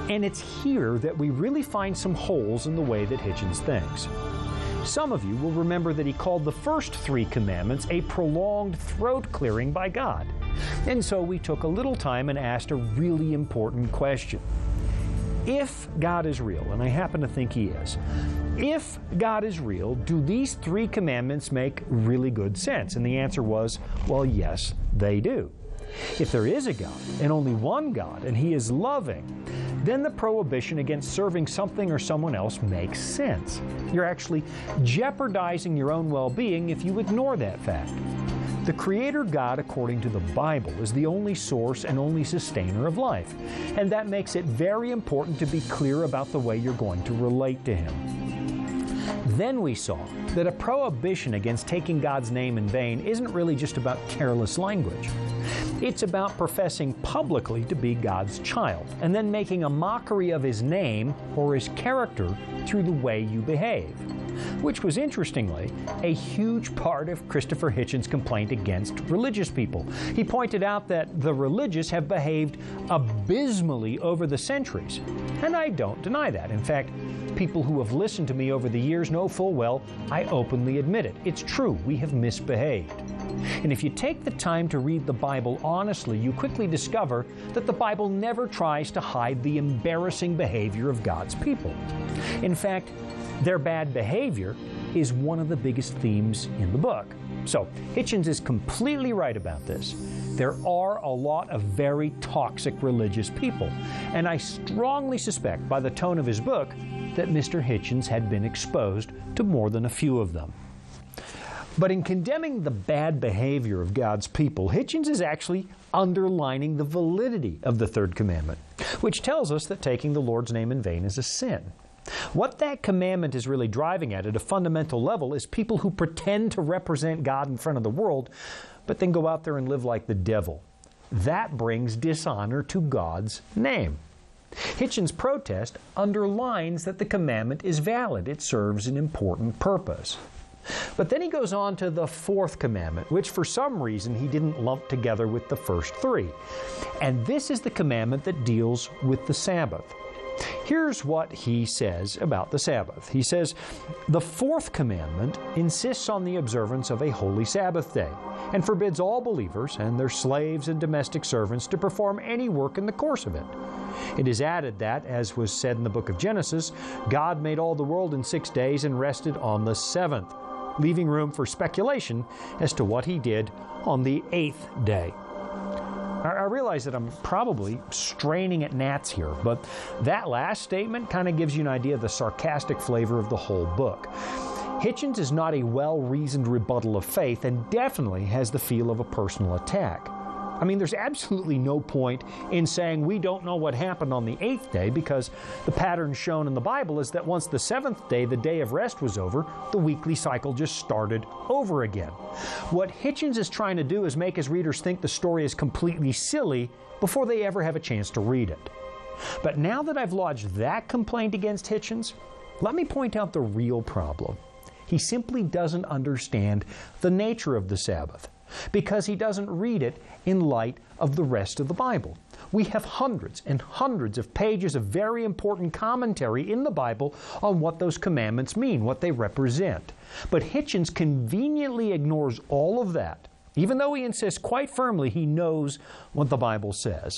And it's here that we really find some holes in the way that Hitchens thinks. Some of you will remember that he called the first 3 commandments a prolonged throat clearing by God. And so we took a little time and asked a really important question. If God is real, and I happen to think He is, if God is real, do these 3 commandments make really good sense? And the answer was, well, yes, they do. If there is a God, and only one God, and He is loving, then the prohibition against serving something or someone else makes sense. You're actually jeopardizing your own well-being if you ignore that fact. The Creator God, according to the Bible, is the only source and only sustainer of life. And that makes it very important to be clear about the way you're going to relate to Him. Then we saw that a prohibition against taking God's name in vain isn't really just about careless language. It's about professing publicly to be God's child, and then making a mockery of His name or His character through the way you behave. Which was, interestingly, a huge part of Christopher Hitchens' complaint against religious people. He pointed out that the religious have behaved abysmally over the centuries. And I don't deny that. In fact, people who have listened to me over the years know full well I openly admit it. It's true, we have misbehaved. And if you take the time to read the Bible honestly, you quickly discover that the Bible never tries to hide the embarrassing behavior of God's people. In fact, their bad behavior is one of the biggest themes in the book. So, Hitchens is completely right about this. There are a lot of very toxic religious people, and I strongly suspect by the tone of his book that Mr. Hitchens had been exposed to more than a few of them. But in condemning the bad behavior of God's people, Hitchens is actually underlining the validity of the 3rd commandment, which tells us that taking the Lord's name in vain is a sin. What that commandment is really driving at a fundamental level is people who pretend to represent God in front of the world, but then go out there and live like the devil. That brings dishonor to God's name. Hitchens' protest underlines that the commandment is valid. It serves an important purpose. But then he goes on to the 4th commandment, which for some reason he didn't lump together with the first 3. And this is the commandment that deals with the Sabbath. Here's what he says about the Sabbath. He says, the 4th commandment insists on the observance of a holy Sabbath day and forbids all believers and their slaves and domestic servants to perform any work in the course of it. It is added that, as was said in the book of Genesis, God made all the world in 6 days and rested on the 7th, leaving room for speculation as to what He did on the 8th day. I realize that I'm probably straining at gnats here, but that last statement kind of gives you an idea of the sarcastic flavor of the whole book. Hitchens is not a well-reasoned rebuttal of faith and definitely has the feel of a personal attack. I mean, there's absolutely no point in saying we don't know what happened on the 8th day, because the pattern shown in the Bible is that once the 7th day, the day of rest, was over, the weekly cycle just started over again. What Hitchens is trying to do is make his readers think the story is completely silly before they ever have a chance to read it. But now that I've lodged that complaint against Hitchens, let me point out the real problem. He simply doesn't understand the nature of the Sabbath, because he doesn't read it in light of the rest of the Bible. We have hundreds and hundreds of pages of very important commentary in the Bible on what those commandments mean, what they represent. But Hitchens conveniently ignores all of that, even though he insists quite firmly he knows what the Bible says.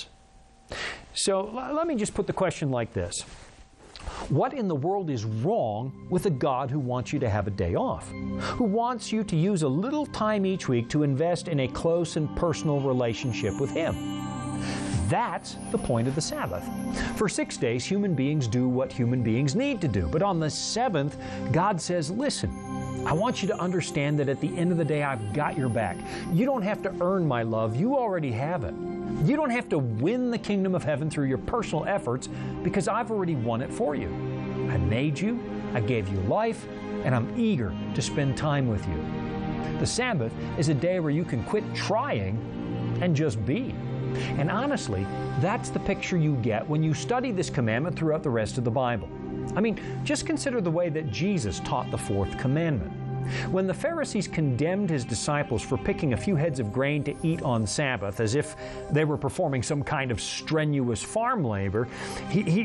So let me just put the question like this. What in the world is wrong with a God who wants you to have a day off? Who wants you to use a little time each week to invest in a close and personal relationship with Him? That's the point of the Sabbath. For 6 days, human beings do what human beings need to do. But on the 7th, God says, listen, I want you to understand that at the end of the day, I've got your back. You don't have to earn my love. You already have it. You don't have to win the kingdom of heaven through your personal efforts, because I've already won it for you. I made you, I gave you life, and I'm eager to spend time with you. The Sabbath is a day where you can quit trying and just be. And honestly, that's the picture you get when you study this commandment throughout the rest of the Bible. I mean, just consider the way that Jesus taught the 4th commandment. When the Pharisees condemned His disciples for picking a few heads of grain to eat on Sabbath, as if they were performing some kind of strenuous farm labor, he